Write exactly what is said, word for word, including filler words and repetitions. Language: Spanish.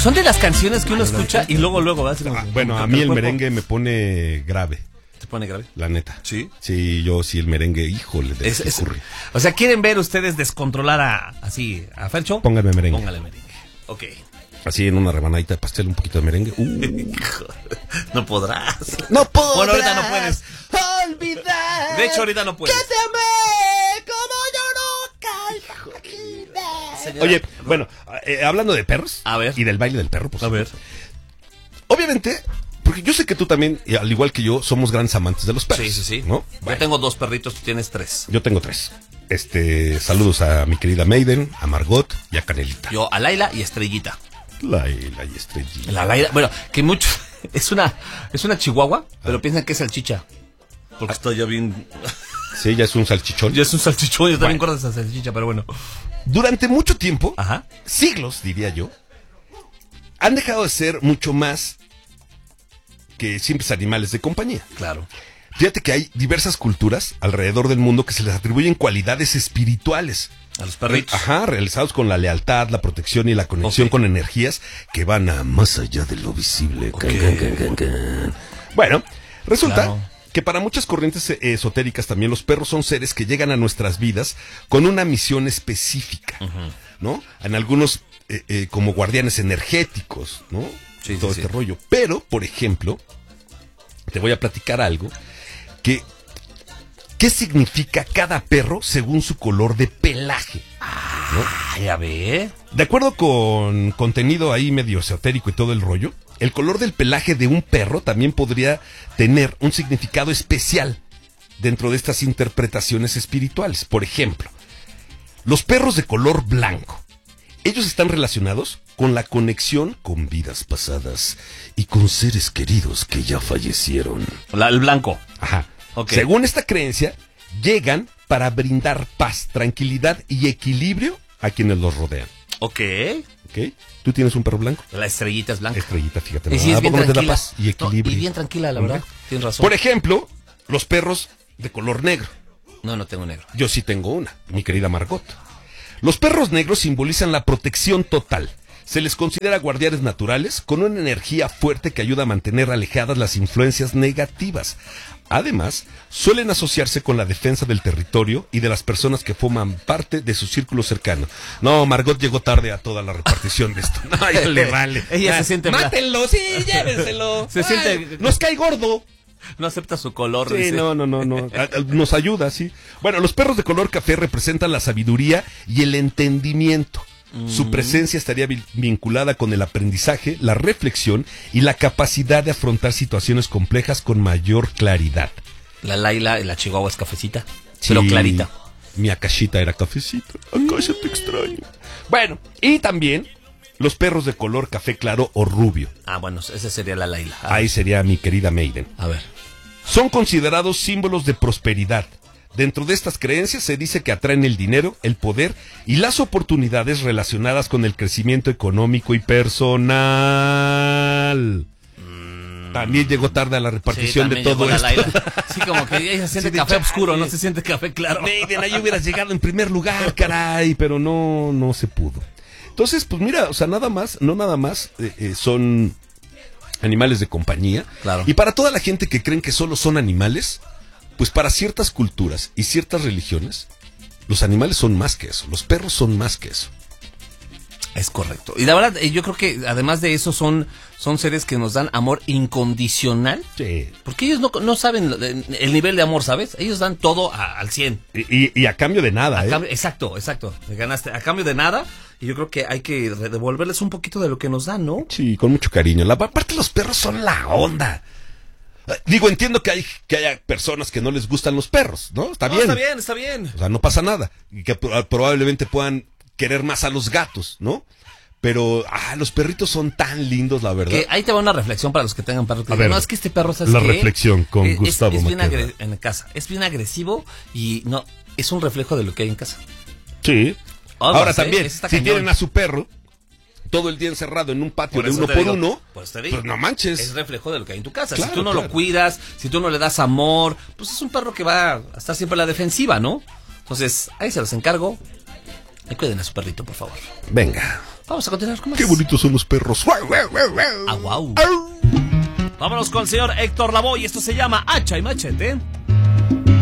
Son de las canciones que uno escucha y luego, luego, ¿verdad? Ah, bueno, a mí el merengue me pone grave. ¿Te pone grave? La neta. ¿Sí? Sí, yo sí el merengue, híjole, de Es, es, o sea, ¿quieren ver ustedes descontrolar a, así, a Fercho? Pónganme merengue. Póngale merengue. Ok. Así en una rebanadita de pastel, un poquito de merengue. Uh. No podrás. No podrás. Bueno, ahorita no puedes. Olvidar. De hecho, ahorita no puedes. Que te amé como yo nunca imaginé. Oye, bueno, eh, hablando de perros. A ver. Y del baile del perro, pues. A ver. Obviamente, porque yo sé que tú también, al igual que yo, somos grandes amantes de los perros. Sí, sí, sí. ¿No? Yo Bueno, tengo dos perritos, tú tienes tres. yo tengo tres. Este, saludos a mi querida Maiden, a Margot y a Canelita. Yo a Laila y Estrellita. Laila y Estrellita. La Laila, bueno, que mucho, es una, es una chihuahua, pero piensan que es salchicha. Porque está ya bien. Sí, ella es un salchichón. Ya es un salchichón, yo también Bueno. corto esa salchicha, pero bueno. Durante mucho tiempo, Ajá. siglos diría yo, han dejado de ser mucho más que simples animales de compañía. Claro. Fíjate que hay diversas culturas alrededor del mundo que se les atribuyen cualidades espirituales. A los perritos. Ajá, realizados con la lealtad, la protección y la conexión Okay. con energías que van a más allá de lo visible. Okay. Can, can, can, can. Bueno, resulta Claro. que para muchas corrientes eh, esotéricas también los perros son seres que llegan a nuestras vidas con una misión específica, uh-huh. ¿no? En algunos eh, eh, como guardianes energéticos, ¿no? Sí, Todo sí, este sí. rollo. Pero, por ejemplo, te voy a platicar algo que... ¿Qué significa cada perro según su color de pelaje? Ah, ya ve. De acuerdo con contenido ahí medio esotérico y todo el rollo, el color del pelaje de un perro también podría tener un significado especial dentro de estas interpretaciones espirituales. Por ejemplo, los perros de color blanco. Ellos están relacionados con la conexión con vidas pasadas y con seres queridos que ya fallecieron. La, el blanco. Ajá. Okay. Según esta creencia, llegan para brindar paz, tranquilidad y equilibrio a quienes los rodean. Ok. ¿Ok? ¿Tú tienes un perro blanco? La estrellita es blanca. Estrellita, fíjate. Y sí, es ¿a bien poco no te da tranquila. paz y equilibrio? No, y bien tranquila, la verdad. Tienes razón. Por ejemplo, los perros de color negro. No, no tengo negro. Yo sí tengo una, mi querida Margot. Los perros negros simbolizan la protección total. Se les considera guardianes naturales con una energía fuerte que ayuda a mantener alejadas las influencias negativas. Además, suelen asociarse con la defensa del territorio y de las personas que forman parte de su círculo cercano. No, Margot llegó tarde a toda la repartición de esto. No, ya le vale. Ella ah, se siente... Mátenlo, sí, llévenselo. Se Ay, siente... Nos cae gordo. No acepta su color. Sí, dice. no, no, no, no. Nos ayuda, sí. Bueno, los perros de color café representan la sabiduría y el entendimiento. Su presencia estaría vinculada con el aprendizaje, la reflexión y la capacidad de afrontar situaciones complejas con mayor claridad. La Laila y la Chihuahua es cafecita, Sí, pero clarita. Mi Akashita era cafecita. Akasha, te extraño. Bueno, y también los perros de color café claro o rubio. Ah, bueno, esa sería la Laila. A Ahí ver. sería mi querida Maiden. A ver. Son considerados símbolos de prosperidad. Dentro de estas creencias se dice que atraen el dinero, el poder y las oportunidades relacionadas con el crecimiento económico y personal. Mm. También llegó tarde a la repartición Sí, de todo la esto. Laila. Sí, como que ella se siente Sí, de café chale. oscuro, no se siente café claro. Maiden, ahí hubieras llegado en primer lugar, caray, pero no, no se pudo. Entonces, pues mira, o sea, nada más, no nada más eh, eh, son animales de compañía. Claro. Y para toda la gente que creen que solo son animales, pues para ciertas culturas y ciertas religiones, los animales son más que eso, los perros son más que eso. Es correcto. Y la verdad, eh, yo creo que además de eso son, son seres que nos dan amor incondicional. Sí. Porque ellos no, no saben lo de- el nivel de amor, ¿sabes? Ellos dan todo a- al cien. Y, y, y a cambio de nada, A ¿eh? cambio- exacto, exacto. Me ganaste. A cambio de nada. Y yo creo que hay que re- devolverles un poquito de lo que nos dan, ¿no? Sí, con mucho cariño. La aparte los perros son la onda. Eh, Digo, entiendo que hay que haya personas que no les gustan los perros, ¿no? Está No, bien. está bien, está bien. O sea, no pasa nada. Y que pro- probablemente puedan querer más a los gatos, ¿no? Pero, ah, los perritos son tan lindos, la verdad. Que ahí te va una reflexión para los que tengan perros. Que A dicen, ver, no, es que este perro, ¿sabes la qué? reflexión con Es- Gustavo Es bien Maqueda. agre- en casa. Es bien agresivo y no, es un reflejo de lo que hay en casa. Sí. Aguas, Ahora ¿eh? también, Ese está si cañón. tienen a su perro todo el día encerrado en un patio Por de eso uno te por digo, uno, por eso te digo. pues no manches. Es reflejo de lo que hay en tu casa. Claro, si tú no claro. lo cuidas, si tú no le das amor, pues es un perro que va a estar siempre a la defensiva, ¿no? Entonces, ahí se los encargo. Y cuiden a su perrito, por favor. Venga. Vamos a continuar con más. Qué bonitos son los perros. Ah, wow. Vámonos con el señor Héctor Lavoe y esto se llama Hacha y Machete.